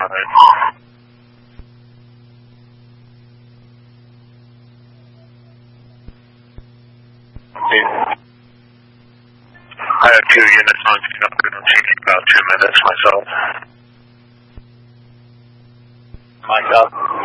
I have 2 units on scene. I'm taking about 2 minutes myself. Mike up.